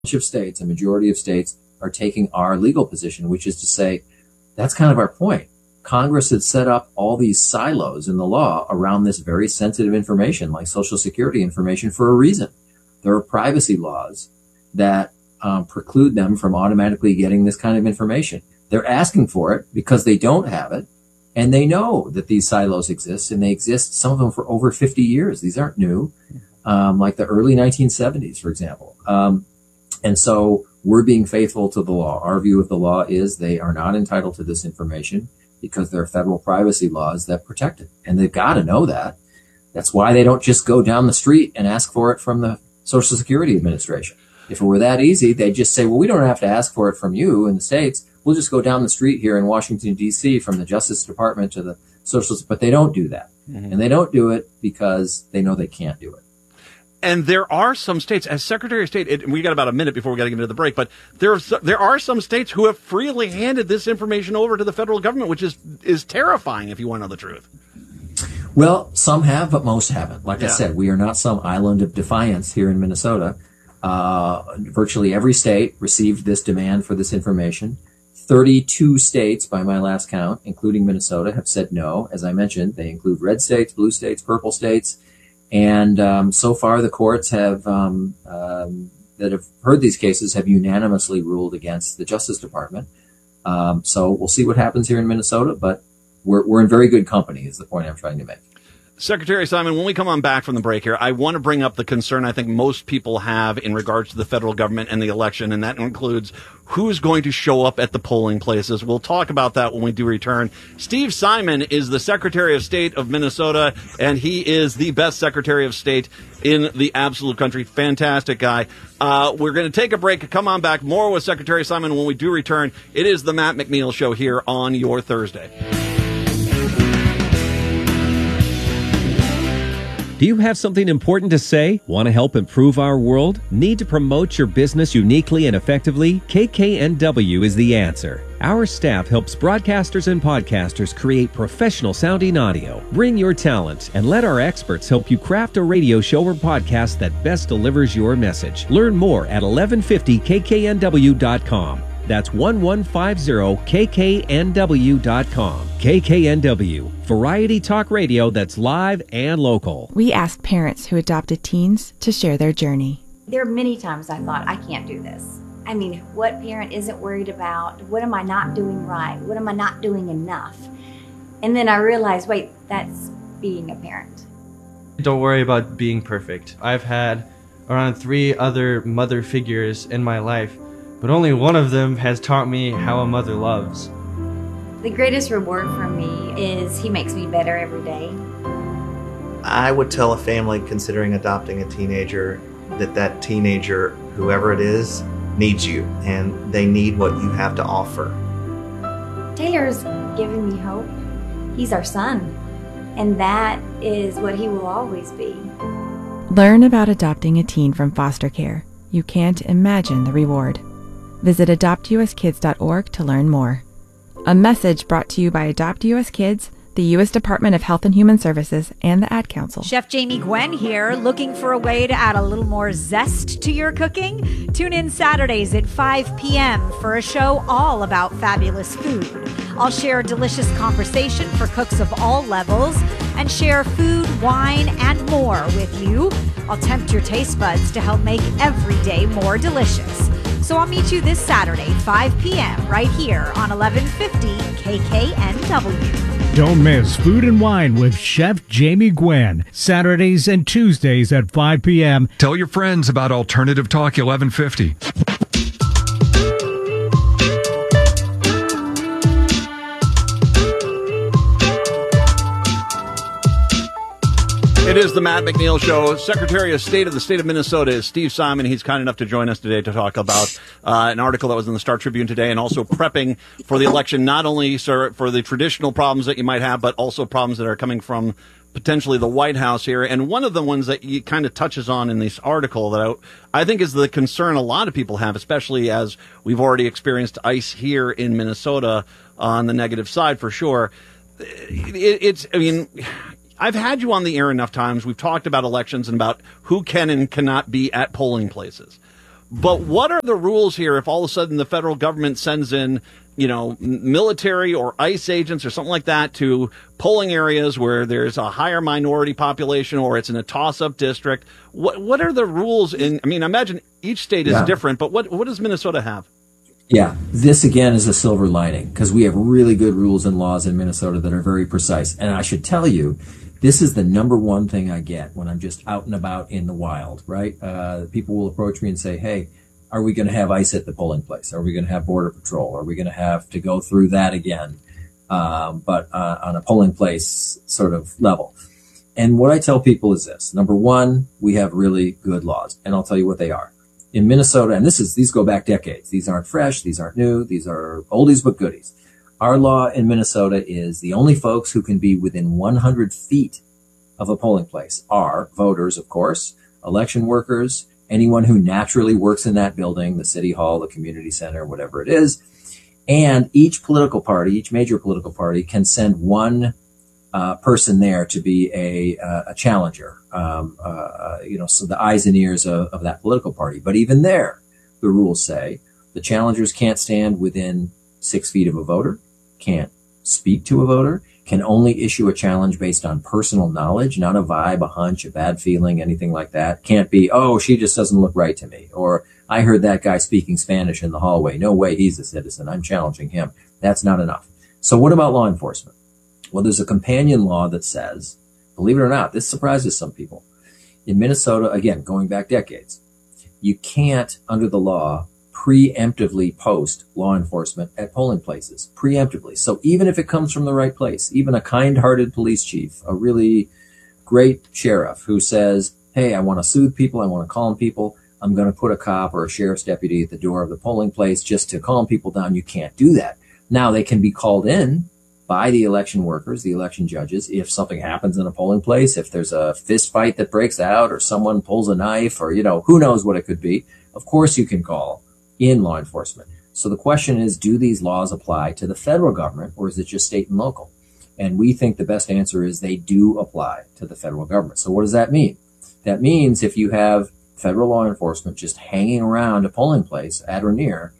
of states, a majority of states, are taking our legal position, which is to say, that's kind of our point. Congress had set up all these silos in the law around this very sensitive information, like Social Security information, for a reason. There are privacy laws that preclude them from automatically getting this kind of information. They're asking for it because they don't have it, and they know that these silos exist, and they exist, some of them, for over 50 years. These aren't new, like the early 1970s, for example. And so we're being faithful to the law. Our view of the law is they are not entitled to this information because there are federal privacy laws that protect it. And they've got to know that. That's why they don't just go down the street and ask for it from the Social Security Administration. If it were that easy, they'd just say, well, we don't have to ask for it from you in the states. We'll just go down the street here in Washington, D.C., from the Justice Department to the Social, but they don't do that. Mm-hmm. And they don't do it because they know they can't do it. And there are some states, as Secretary of State, we got about a minute before we got to get into the break, but there are some states who have freely handed this information over to the federal government, which is terrifying, if you want to know the truth. Well, some have, but most haven't. Like I said, we are not some island of defiance here in Minnesota. Virtually every state received this demand for this information. 32 states, by my last count, including Minnesota, have said no. As I mentioned, they include red states, blue states, purple states. And so far, the courts have that have heard these cases have unanimously ruled against the Justice Department. So we'll see what happens here in Minnesota, but we're in very good company, is the point I'm trying to make. Secretary Simon, when we come on back from the break here, I want to bring up the concern I think most people have in regards to the federal government and the election, and that includes who's going to show up at the polling places. We'll talk about that when we do return. Steve Simon is the Secretary of State of Minnesota, and he is the best Secretary of State in the absolute country. Fantastic guy. We're going to take a break. Come on back. More with Secretary Simon when we do return. It is the Matt McNeil Show here on your Thursday. Do you have something important to say? Want to help improve our world? Need to promote your business uniquely and effectively? KKNW is the answer. Our staff helps broadcasters and podcasters create professional sounding audio. Bring your talent and let our experts help you craft a radio show or podcast that best delivers your message. Learn more at 1150kknw.com. That's 1150kknw.com. KKNW, variety talk radio that's live and local. We asked parents who adopted teens to share their journey. There are many times I thought, I can't do this. I mean, what parent isn't worried about? What am I not doing right? What am I not doing enough? And then I realized, wait, that's being a parent. Don't worry about being perfect. I've had around 3 other mother figures in my life, but only one of them has taught me how a mother loves. The greatest reward for me is he makes me better every day. I would tell a family considering adopting a teenager that teenager, whoever it is, needs you, and they need what you have to offer. Taylor's given me hope. He's our son, and that is what he will always be. Learn about adopting a teen from foster care. You can't imagine the reward. Visit adoptuskids.org to learn more. A message brought to you by Adopt US Kids, the U.S. Department of Health and Human Services, and the Ad Council. Chef Jamie Gwen here, looking for a way to add a little more zest to your cooking? Tune in Saturdays at 5 p.m. for a show all about fabulous food. I'll share delicious conversation for cooks of all levels and share food, wine, and more with you. I'll tempt your taste buds to help make every day more delicious. So I'll meet you this Saturday, 5 p.m. right here on 1150 KKNW. Don't miss Food and Wine with Chef Jamie Gwen, Saturdays and Tuesdays at 5 p.m. Tell your friends about Alternative Talk 1150. It is the Matt McNeil Show. Secretary of State of the state of Minnesota is Steve Simon. He's kind enough to join us today to talk about an article that was in the Star Tribune today and also prepping for the election, not only for the traditional problems that you might have, but also problems that are coming from potentially the White House here. And one of the ones that he kind of touches on in this article that I think is the concern a lot of people have, especially as we've already experienced ICE here in Minnesota on the negative side for sure. I've had you on the air enough times. We've talked about elections and about who can and cannot be at polling places. But what are the rules here if all of a sudden the federal government sends in, military or ICE agents or something like that to polling areas where there's a higher minority population or it's in a toss-up district? What are the rules I imagine each state is different, but what does Minnesota have? Yeah, this again is a silver lining because we have really good rules and laws in Minnesota that are very precise. And I should tell you, this is the number one thing I get when I'm just out and about in the wild, right? People will approach me and say, hey, are we going to have ICE at the polling place? Are we going to have Border Patrol? Are we going to have to go through that again? But on a polling place sort of level. And what I tell people is this. Number one, we have really good laws, and I'll tell you what they are. In Minnesota, and these go back decades. These aren't fresh. These aren't new. These are oldies but goodies. Our law in Minnesota is the only folks who can be within 100 feet of a polling place are voters, of course, election workers, anyone who naturally works in that building, the city hall, the community center, whatever it is. And each major political party can send one person there to be a challenger, so the eyes and ears of that political party. But even there, the rules say the challengers can't stand within 6 feet of a voter, can't speak to a voter, can only issue a challenge based on personal knowledge, not a vibe, a hunch, a bad feeling, anything like that. Can't be, oh, she just doesn't look right to me. Or I heard that guy speaking Spanish in the hallway. No way he's a citizen. I'm challenging him. That's not enough. So what about law enforcement? Well, there's a companion law that says, believe it or not, this surprises some people. In Minnesota, again, going back decades, you can't, under the law, preemptively post law enforcement at polling places. Preemptively. So even if it comes from the right place, even a kind-hearted police chief, a really great sheriff who says, hey, I want to soothe people, I want to calm people, I'm going to put a cop or a sheriff's deputy at the door of the polling place just to calm people down. You can't do that. Now, they can be called in by the election workers, the election judges, if something happens in a polling place, if there's a fist fight that breaks out or someone pulls a knife or, who knows what it could be. Of course you can call in law enforcement. So the question is, do these laws apply to the federal government or is it just state and local? And we think the best answer is they do apply to the federal government. So what does that mean? That means if you have federal law enforcement just hanging around a polling place at or near,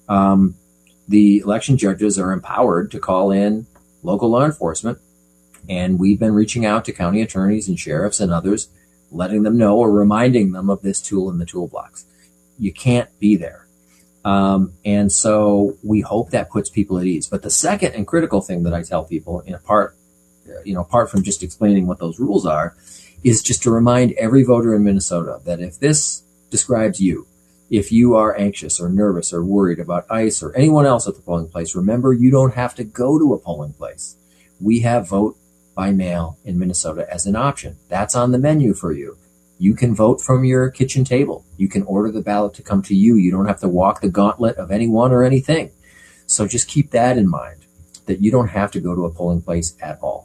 the election judges are empowered to call in local law enforcement. And we've been reaching out to county attorneys and sheriffs and others, letting them know or reminding them of this tool in the toolbox. You can't be there. And so we hope that puts people at ease. But the second and critical thing that I tell people, apart from just explaining what those rules are, is just to remind every voter in Minnesota that if this describes you, if you are anxious or nervous or worried about ICE or anyone else at the polling place, remember you don't have to go to a polling place. We have vote by mail in Minnesota as an option. That's on the menu for you. You can vote from your kitchen table. You can order the ballot to come to you. You don't have to walk the gauntlet of anyone or anything. So just keep that in mind, that you don't have to go to a polling place at all.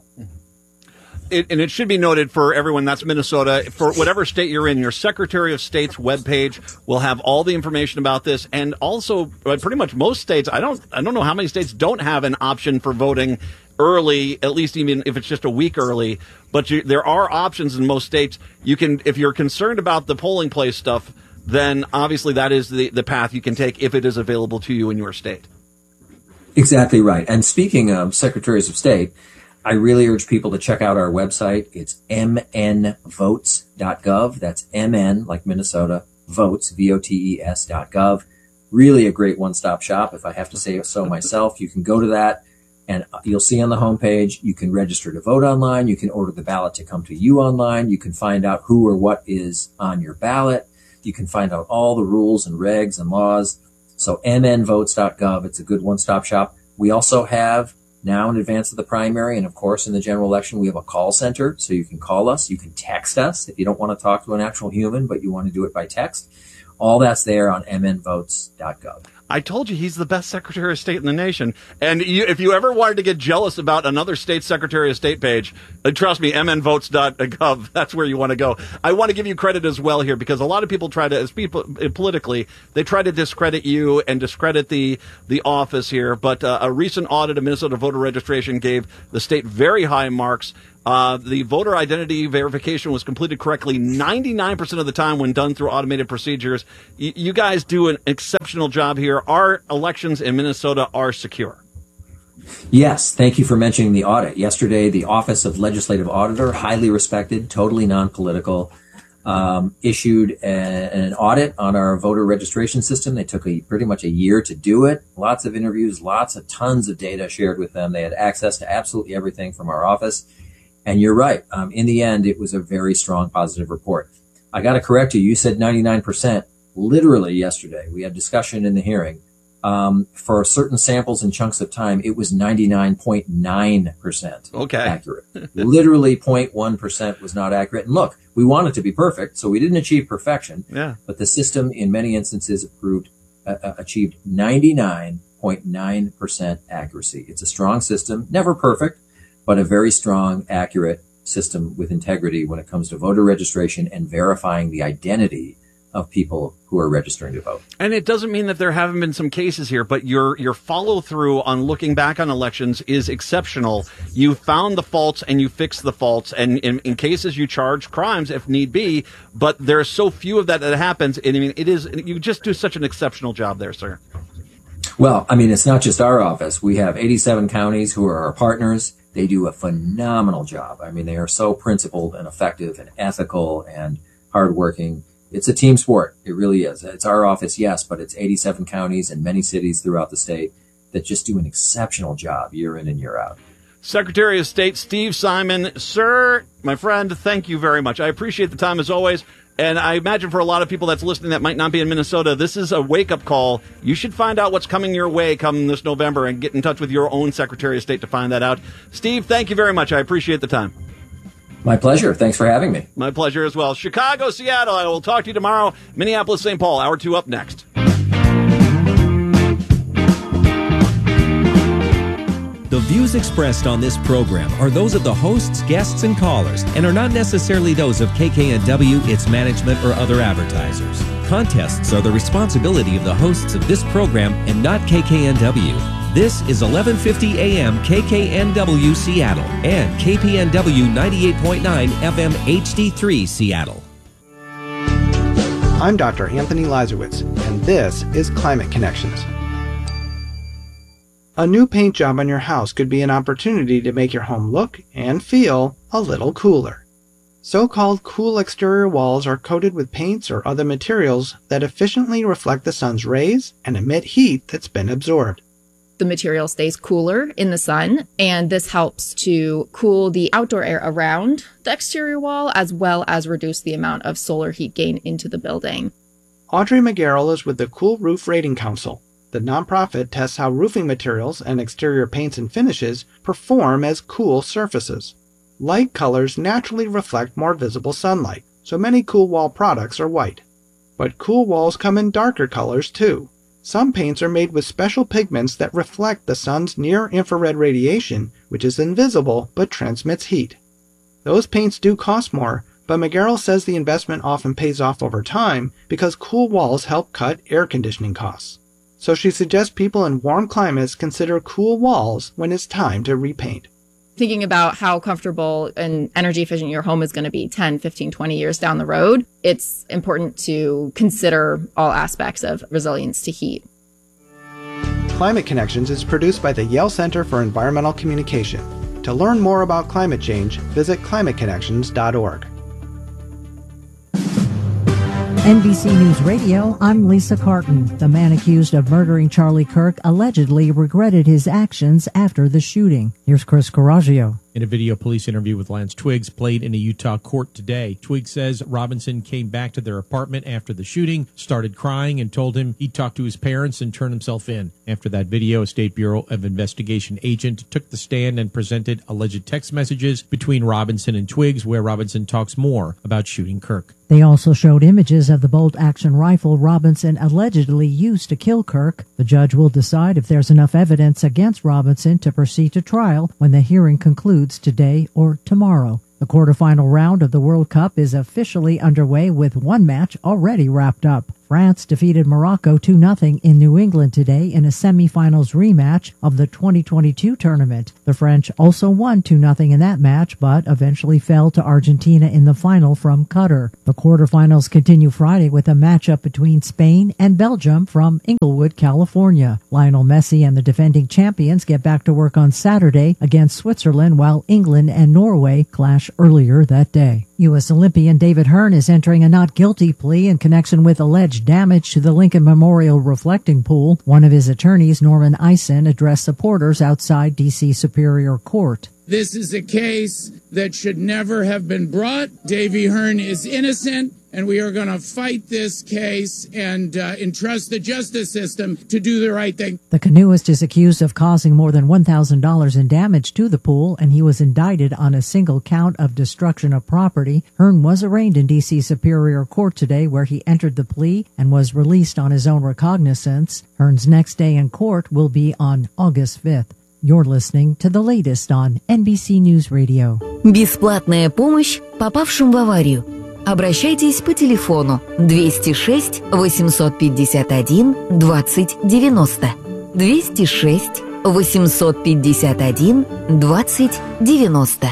And it should be noted for everyone, that's Minnesota. For whatever state you're in, your Secretary of State's webpage will have all the information about this. And also, pretty much most states, I don't know how many states don't have an option for voting early, at least even if it's just a week early. But there are options in most states. You can, if you're concerned about the polling place stuff, then obviously that is the path you can take if it is available to you in your state. Exactly right. And speaking of Secretaries of State, I really urge people to check out our website. It's mnvotes.gov. That's MN, like Minnesota, votes, VOTES.gov. Really a great one-stop shop. If I have to say so myself, you can go to that and you'll see on the homepage, you can register to vote online. You can order the ballot to come to you online. You can find out who or what is on your ballot. You can find out all the rules and regs and laws. So mnvotes.gov, it's a good one-stop shop. We also have, now in advance of the primary and of course in the general election, we have a call center. So you can call us, you can text us if you don't want to talk to an actual human, but you want to do it by text. All that's there on mnvotes.gov. I told you he's the best Secretary of State in the nation. And if you ever wanted to get jealous about another state Secretary of State page, trust me, mnvotes.gov, that's where you want to go. I want to give you credit as well here, because a lot of people try to, as people politically, they try to discredit you and discredit the office here. But a recent audit of Minnesota voter registration gave the state very high marks. The voter identity verification was completed correctly 99% of the time when done through automated procedures. You guys do an exceptional job here. Our elections in Minnesota are secure. Yes, thank you for mentioning the audit. Yesterday, the Office of Legislative Auditor, highly respected, totally non-political, issued an audit on our voter registration system. They took pretty much a year to do it. Lots of interviews, tons of data shared with them. They had access to absolutely everything from our office. And you're right. In the end, it was a very strong positive report. I got to correct you. You said 99%. Literally yesterday, we had discussion in the hearing. For certain samples and chunks of time, it was 99.9% accurate. Literally 0.1% was not accurate. And look, we want it to be perfect, so we didn't achieve perfection. Yeah. But the system, in many instances, achieved 99.9% accuracy. It's a strong system, never perfect, but a very strong, accurate system with integrity when it comes to voter registration and verifying the identity of people who are registering to vote. And it doesn't mean that there haven't been some cases here, but your follow through on looking back on elections is exceptional. You found the faults and you fixed the faults, and in cases you charge crimes if need be, but there are so few of that happens. And I mean, you just do such an exceptional job there, sir. Well, I mean, it's not just our office. We have 87 counties who are our partners. They do a phenomenal job. I mean, they are so principled and effective and ethical and hardworking. It's a team sport. It really is. It's our office, yes, but it's 87 counties and many cities throughout the state that just do an exceptional job year in and year out. Secretary of State Steve Simon, sir, my friend, thank you very much. I appreciate the time as always. And I imagine for a lot of people that's listening that might not be in Minnesota, this is a wake-up call. You should find out what's coming your way come this November and get in touch with your own Secretary of State to find that out. Steve, thank you very much. I appreciate the time. My pleasure. Thanks for having me. My pleasure as well. Chicago, Seattle, I will talk to you tomorrow. Minneapolis, St. Paul, hour 2 up next. The views expressed on this program are those of the hosts, guests, and callers, and are not necessarily those of KKNW, its management, or other advertisers. Contests are the responsibility of the hosts of this program and not KKNW. This is 1150 AM KKNW Seattle and KPNW 98.9 FM HD3 Seattle. I'm Dr. Anthony Lazarowitz, and this is Climate Connections. A new paint job on your house could be an opportunity to make your home look and feel a little cooler. So-called cool exterior walls are coated with paints or other materials that efficiently reflect the sun's rays and emit heat that's been absorbed. The material stays cooler in the sun, and this helps to cool the outdoor air around the exterior wall as well as reduce the amount of solar heat gain into the building. Audrey McGarrell is with the Cool Roof Rating Council. The nonprofit tests how roofing materials and exterior paints and finishes perform as cool surfaces. Light colors naturally reflect more visible sunlight, so many cool wall products are white. But cool walls come in darker colors too. Some paints are made with special pigments that reflect the sun's near-infrared radiation, which is invisible but transmits heat. Those paints do cost more, but McGarrell says the investment often pays off over time because cool walls help cut air conditioning costs. So she suggests people in warm climates consider cool walls when it's time to repaint. Thinking about how comfortable and energy efficient your home is going to be 10, 15, 20 years down the road, it's important to consider all aspects of resilience to heat. Climate Connections is produced by the Yale Center for Environmental Communication. To learn more about climate change, visit climateconnections.org. NBC News Radio, I'm Lisa Carton. The man accused of murdering Charlie Kirk allegedly regretted his actions after the shooting. Here's Chris Coraggio. In a video police interview with Lance Twiggs played in a Utah court today, Twiggs says Robinson came back to their apartment after the shooting, started crying, and told him he'd talk to his parents and turn himself in. After that video, a State Bureau of Investigation agent took the stand and presented alleged text messages between Robinson and Twiggs, where Robinson talks more about shooting Kirk. They also showed images of the bolt-action rifle Robinson allegedly used to kill Kirk. The judge will decide if there's enough evidence against Robinson to proceed to trial when the hearing concludes today or tomorrow. The quarterfinal round of the World Cup is officially underway with one match already wrapped up. France defeated Morocco 2-0 in New England today in a semifinals rematch of the 2022 tournament. The French also won 2-0 in that match, but eventually fell to Argentina in the final from Qatar. The quarterfinals continue Friday with a matchup between Spain and Belgium from Inglewood, California. Lionel Messi and the defending champions get back to work on Saturday against Switzerland, while England and Norway clash earlier that day. U.S. Olympian David Hearn is entering a not guilty plea in connection with alleged damage to the Lincoln Memorial reflecting pool. One of his attorneys, Norman Eisen, addressed supporters outside D.C. Superior Court. This is a case that should never have been brought. Davy Hearn is innocent, and we are going to fight this case and entrust the justice system to do the right thing. The canoeist is accused of causing more than $1,000 in damage to the pool, and he was indicted on a single count of destruction of property. Hearn was arraigned in D.C. Superior Court today, where he entered the plea and was released on his own recognizance. Hearn's next day in court will be on August 5th. You're listening to the latest on NBC News Radio. Бесплатная помощь попавшим в аварию. Обращайтесь по телефону 206 851 20 90. 206 851 20 90.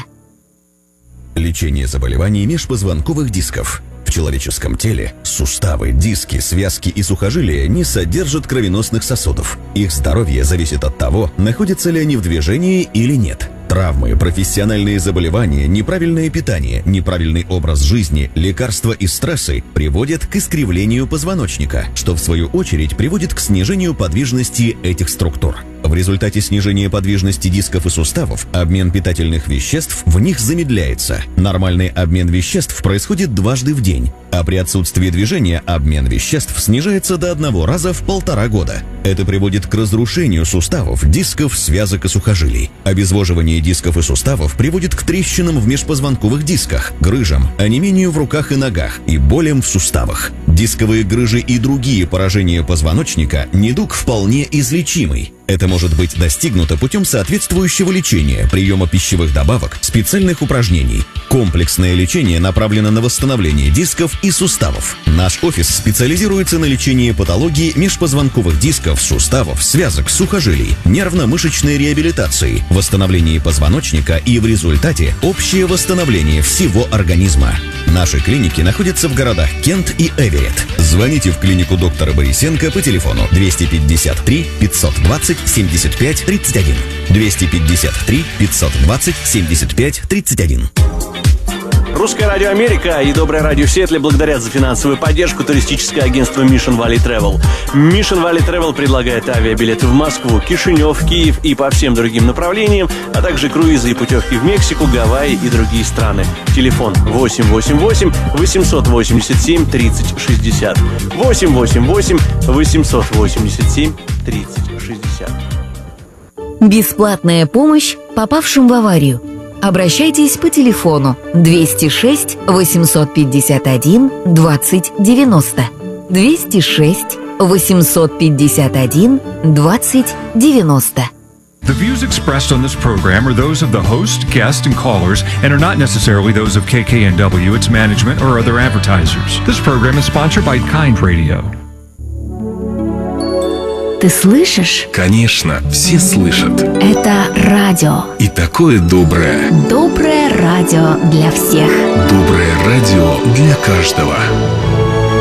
Лечение заболеваний межпозвонковых дисков. В человеческом теле суставы, диски, связки и сухожилия не содержат кровеносных сосудов. Их здоровье зависит от того, находятся ли они в движении или нет. Травмы, профессиональные заболевания, неправильное питание, неправильный образ жизни, лекарства и стрессы приводят к искривлению позвоночника, что в свою очередь приводит к снижению подвижности этих структур. В результате снижения подвижности дисков и суставов обмен питательных веществ в них замедляется. Нормальный обмен веществ происходит дважды в день, а при отсутствии движения обмен веществ снижается до 1 раза в 1,5 года. Это приводит к разрушению суставов, дисков, связок и сухожилий. Обезвоживание дисков и суставов приводит к трещинам в межпозвонковых дисках, грыжам, онемению в руках и ногах и болям в суставах. Дисковые грыжи и другие поражения позвоночника – недуг вполне излечимый. Это может быть достигнуто путем соответствующего лечения, приема пищевых добавок, специальных упражнений. Комплексное лечение направлено на восстановление дисков и суставов. Наш офис специализируется на лечении патологии межпозвонковых дисков, суставов, связок, сухожилий, нервно-мышечной реабилитации, восстановлении позвоночника и в результате общее восстановление всего организма. Наши клиники находятся в городах Кент и Эверетт. Звоните в клинику доктора Борисенко по телефону 253 520 75 31. 253 520 75 31. Русское радио Америка и Доброе радио в Сиэтле благодарят за финансовую поддержку туристическое агентство Mission Valley Travel. Mission Valley Travel предлагает авиабилеты в Москву, Кишинев, Киев и по всем другим направлениям, а также круизы и путевки в Мексику, Гавайи и другие страны. Телефон 888 887 30 60. 888 887 30 60. Бесплатная помощь попавшим в аварию. Обращайтесь по телефону 206 851 20 90. 206 851 20 90. The views expressed on this program are those of the host, guest, and callers and are not necessarily those of KKNW, its management, or other advertisers. This program is sponsored by Kind Radio. Ты слышишь? Конечно, все слышат. Это радио. И такое доброе. Доброе радио для всех. Доброе радио для каждого.